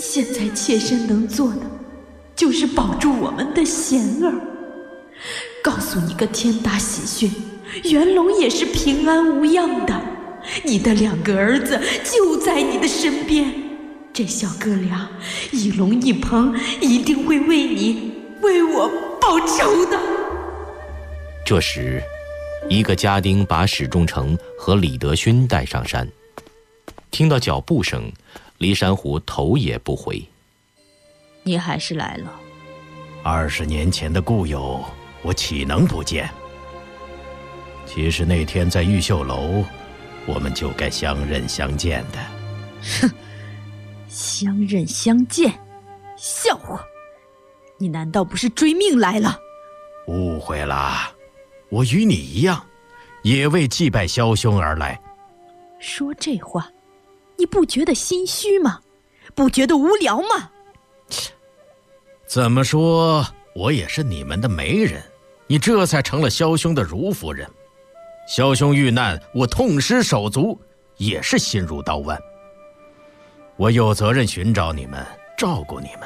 现在妾身能做的，就是保住我们的贤儿，告诉你个天大喜讯，元龙也是平安无恙的，你的2个儿子就在你的身边，这小哥俩一龙一鹏，一定会为你为我报仇的。 这时，一个家丁把史仲成和李德勋带上山。听到脚步声，骊山虎头也不回。 你还是来了。 20年前的故友，我岂能不见？其实那天在玉秀楼，我们就该相认相见的。 哼，相认相见，笑话！你难道不是追命来了？ 误会了，我与你一样，也为祭拜枭兄而来。 说这话，你不觉得心虚吗？不觉得无聊吗？ 怎么说，我也是你们的媒人，你这才成了枭兄的如夫人。枭兄遇难，我痛失手足，也是心如刀剜。我有责任寻找你们，照顾你们。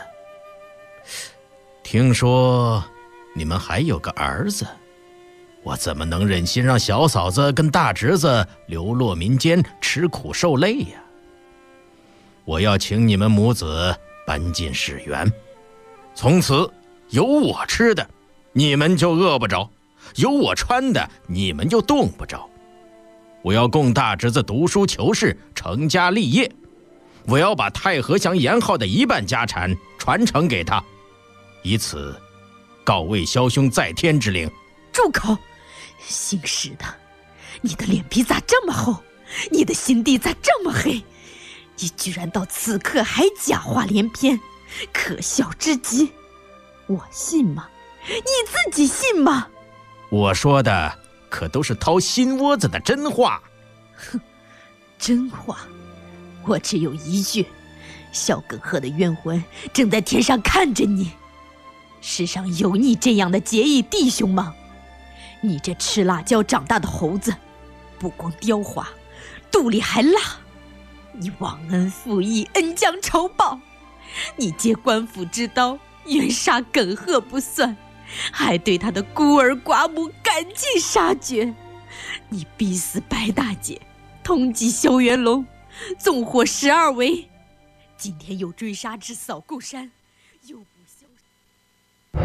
听说你们还有个儿子，我怎么能忍心让小嫂子跟大侄子流落民间，吃苦受累呀？我要请你们母子搬进史园，从此有我吃的，你们就饿不着；有我穿的，你们就冻不着。我要供大侄子读书求士，成家立业。我要把太和祥严浩的一半家产传承给他，以此告慰枭兄在天之灵。 住口！姓史的，你的脸皮咋这么厚？你的心地咋这么黑？你居然到此刻还假话连篇，可笑之极！我信吗？你自己信吗？ 我说的可都是掏心窝子的真话。 哼，真话，我只有一句：萧耿赫的冤魂正在天上看着你。世上有你这样的结义弟兄吗？你这吃辣椒长大的猴子，不光刁滑，肚里还辣。你忘恩负义，恩将仇报。你借官府之刀冤杀耿赫不算，还对他的孤儿寡母赶尽杀绝。你逼死白大姐，通缉萧元龙，纵火12围。今天又追杀至扫顾山，